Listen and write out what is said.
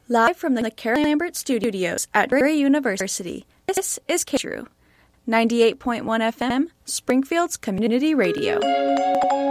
Live from the Carol Lambert Studios at Gray University, this is KTRU, 98.1 FM, Springfield's Community Radio.